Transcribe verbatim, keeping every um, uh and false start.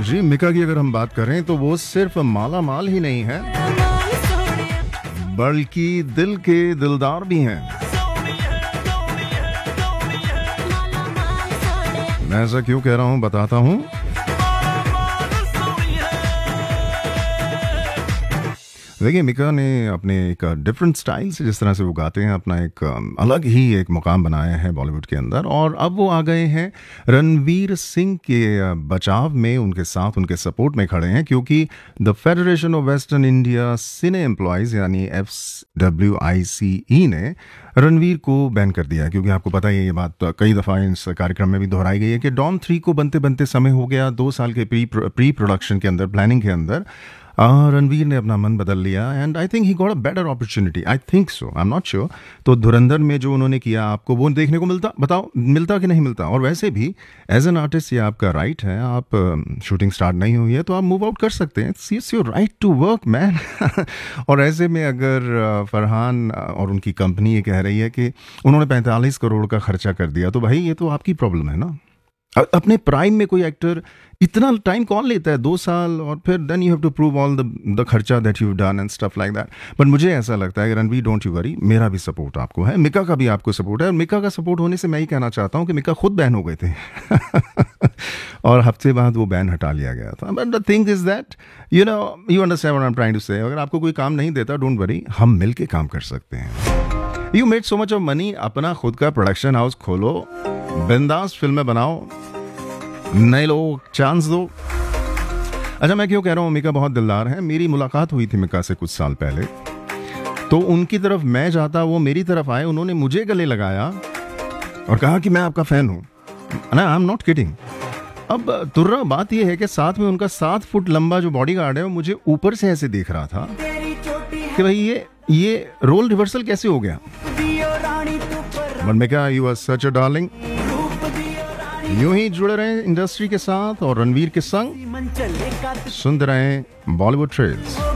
जी, मिका की अगर हम बात करें तो वो सिर्फ माला माल ही नहीं है, बल्कि दिल के दिलदार भी हैं। मैं ऐसा क्यों कह रहा हूं बताता हूं। देखिए, मिका ने अपने एक डिफरेंट स्टाइल से जिस तरह से वो गाते हैं, अपना एक अलग ही एक मुकाम बनाया है बॉलीवुड के अंदर। और अब वो आ गए हैं रणवीर सिंह के बचाव में, उनके साथ, उनके सपोर्ट में खड़े हैं, क्योंकि the federation of western India cine employees यानी एफ डब्ल्यू आई सी ई ने रणवीर को बैन कर दिया है। क्योंकि आपको पता ही है, ये बात कई दफ़ा इस कार्यक्रम में भी दोहराई गई है कि डॉन थ्री को बनते बनते समय हो गया, दो साल के प्री प्री प्रोडक्शन के अंदर, प्लानिंग के अंदर रणवीर ने अपना मन बदल लिया and I think he got a better opportunity. I think so, I am not sure. तो धुरंधर में जो उन्होंने किया, आपको वो देखने को मिलता, बताओ मिलता कि नहीं मिलता। और वैसे भी एज एन आर्टिस्ट ये आपका राइट है, आप शूटिंग स्टार्ट नहीं हुई है तो आप मूव आउट कर सकते हैं। It's your right to work man. और ऐसे में अगर फरहान और उनकी कंपनी ये कह रही है कि उन्होंने पैंतालीस करोड़ का खर्चा कर दिया, तो भाई ये तो आपकी प्रॉब्लम है ना। अपने प्राइम में कोई एक्टर इतना टाइम कौन लेता है, दो साल, और फिर then you have to prove all the the खर्चा that you done and stuff like that. But मुझे ऐसा लगता है कि रणवीर, डोंट यू वरी, मेरा भी सपोर्ट आपको है, मिका का भी आपको सपोर्ट है। और मिका का सपोर्ट होने से मैं ही कहना चाहता हूँ कि मिका खुद बैन हो गए थे और हफ्ते बाद वो बैन हटा लिया गया था। But the thing is that you know you understand what I am trying to से। अगर आपको कोई काम नहीं देता, डोंट वरी, हम मिल के काम कर सकते हैं। You made so much of money, अपना खुद का प्रोडक्शन हाउस खोलो, बिंदास फिल्में बनाओ, नए लोग चांस दो। अच्छा, मैं क्यों कह रहा हूँ मिका बहुत दिलदार है। मेरी मुलाकात हुई थी मिका से कुछ साल पहले, तो उनकी तरफ मैं जाता, वो मेरी तरफ आए, उन्होंने मुझे गले लगाया और कहा कि मैं आपका फैन हूँ ना। I am not kidding. अब तुर्रा बात यह है कि साथ में उनका सात फुट लंबा जो बॉडीगार्ड है, वो मुझे ऊपर से ऐसे देख रहा था कि भाई ये ये रोल रिवर्सल कैसे हो गया। But Mika, you are such a darling. यूं ही जुड़े रहें इंडस्ट्री के साथ और रणवीर के संग सुनते रहें बॉलीवुड ट्रेल्स।